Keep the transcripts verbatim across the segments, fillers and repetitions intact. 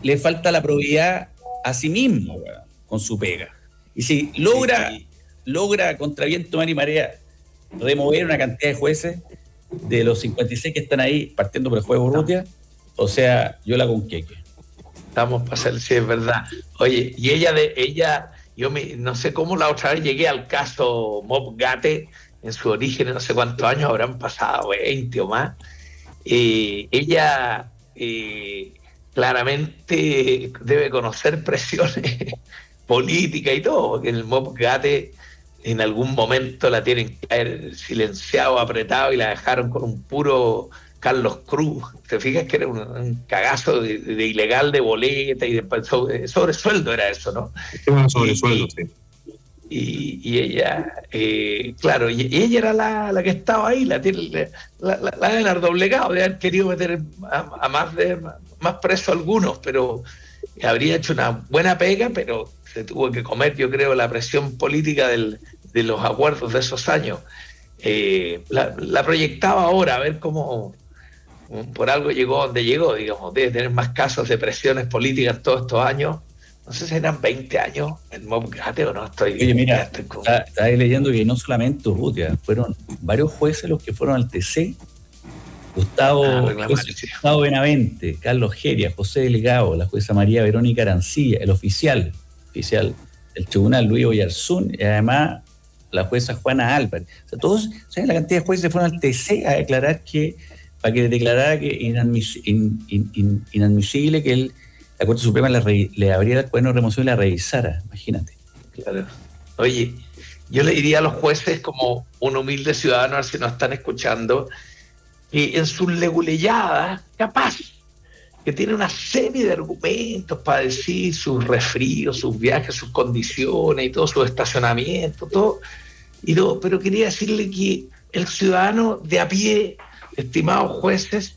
le falta la probidad a sí mismo, weón, con su pega. Y si logra, sí, sí. logra contra viento, mar y marea remover una cantidad de jueces de los cincuenta y seis que están ahí, partiendo por el juego Urrutia, o sea, yo la con queque. Estamos para hacer, sí, es verdad. Oye, y ella, de ella, yo me, no sé cómo la otra vez llegué al caso Mob Gate, en su origen, no sé cuántos años habrán pasado, veinte o más. Eh, ella eh, claramente debe conocer presiones políticas y todo, porque en el Mob Gate en algún momento la tienen que haber silenciado, apretado y la dejaron con un puro Carlos Cruz. ¿Te fijas que era un, un cagazo de, de ilegal de boleta y de sobre, sobresueldo era eso, ¿no? Era sobresueldo, sí. Y, y ella, eh, claro, y, y ella era la, la que estaba ahí, la tiene, la, la, la deben haber doblegado, de haber querido meter a, a más de más presos algunos, pero habría hecho una buena pega, pero se tuvo que comer, yo creo, la presión política del, de los acuerdos de esos años. Eh, la, la proyectaba ahora, a ver cómo por algo llegó donde llegó, digamos, debe tener más casos de presiones políticas todos estos años. No sé si eran veinte años el Mob Gate o no estoy. Oye, mira, estoy con... está, está ahí leyendo que no solamente Urrutia, fueron varios jueces los que fueron al T C. Gustavo, ah, Gustavo Benavente, Carlos Geria, José Delgado, la jueza María Verónica Arancilla, el oficial, oficial del tribunal Luis Oyarzún, y además la jueza Juana Álvarez. O sea, todos, ¿sabes la cantidad de jueces fueron al T C a declarar que, para que declarara que inadmis, in, in, in, inadmisible que el la Corte Suprema le, re, le abriera el cuaderno de remoción y la revisara, imagínate. Claro. Oye, yo le diría a los jueces, como un humilde ciudadano, a ver si nos están escuchando, que en sus leguleyadas, capaz, que tiene una serie de argumentos para decir sus resfríos, sus viajes, sus condiciones y todo, su estacionamiento, todo, y todo, pero quería decirle que el ciudadano de a pie, estimados jueces,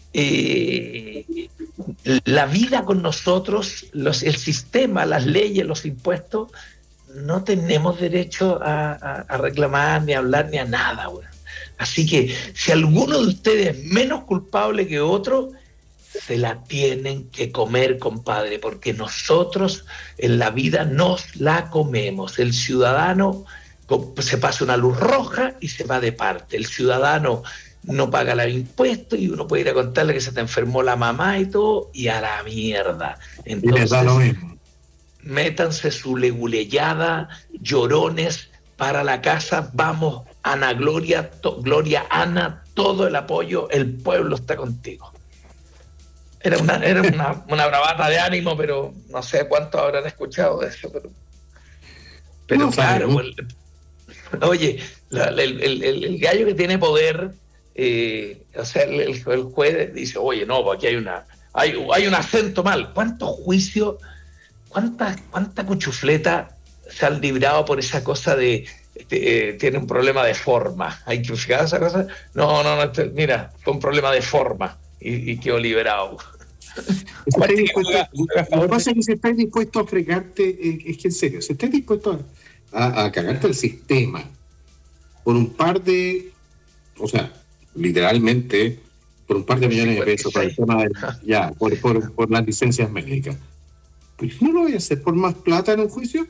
eh, la vida con nosotros, los, el sistema, las leyes, los impuestos, no tenemos derecho a, a, a reclamar, ni a hablar, ni a nada, güey. Así que si alguno de ustedes es menos culpable que otro, se la tienen que comer, compadre, porque nosotros en la vida nos la comemos. El ciudadano se pasa una luz roja y se va de parte. El ciudadano no paga los impuestos y uno puede ir a contarle que se te enfermó la mamá y todo, y a la mierda. Entonces, y les da lo mismo. Métanse su leguleyada, llorones para la casa, vamos, Ana Gloria, to, Gloria Ana, todo el apoyo, el pueblo está contigo. Era una, era una, una bravata de ánimo, pero no sé cuántos habrán escuchado de eso, pero, pero no, claro, pues, oye, la, el, el, el, el gallo que tiene poder, eh, o sea, el, el, el juez dice, oye, no, pues aquí hay una, hay, hay un acento mal. ¿Cuántos juicios, cuánta, cuánta cuchufleta se han librado por esa cosa de eh, tiene un problema de forma? ¿Hay que fijar esa cosa? No, no, no, este, mira, fue un problema de forma y, y quedó liberado. Lo que pasa es que si estás dispuesto a fregarte, eh, es que en serio, si estás dispuesto a, a, a cagarte el sistema por un par de, o sea, literalmente por un par de millones de pesos para el tema de, ya, por, por, por las licencias médicas, pues no lo voy a hacer por más plata en un juicio.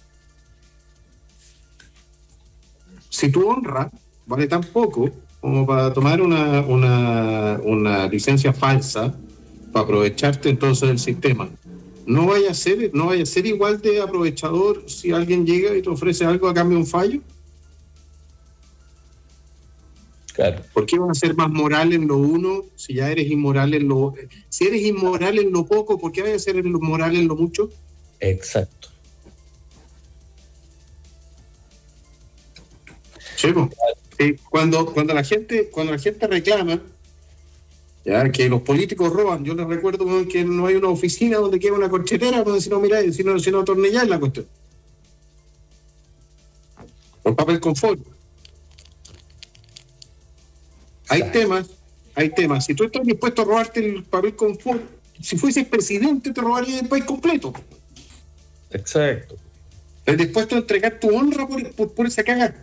Si tu honra vale tan poco como para tomar una, una, una licencia falsa para aprovecharte entonces del sistema, no vaya a ser, no vaya a ser igual de aprovechador si alguien llega y te ofrece algo a cambio de un fallo. Claro. ¿Por qué vas a ser más moral en lo uno si ya eres inmoral en lo... Si eres inmoral en lo poco, ¿por qué vas a ser moral en lo mucho? Exacto. Sí, pues. Sí, cuando, cuando, la gente, cuando la gente reclama ya que los políticos roban, yo les recuerdo que no hay una oficina donde queda una corchetera donde si no miráis, si no, si no atornilláis la cuestión. Por papel confort. Hay Exacto. temas, hay temas. Si tú estás dispuesto a robarte el papel confort, si fueses presidente te robaría el país completo. Exacto. Estás dispuesto a entregar tu honra por, por, por esa cagada.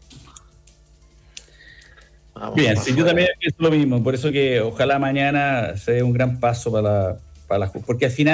Vamos, Bien, sí, yo también pienso lo mismo, por eso que ojalá mañana se dé un gran paso para la, para la porque al final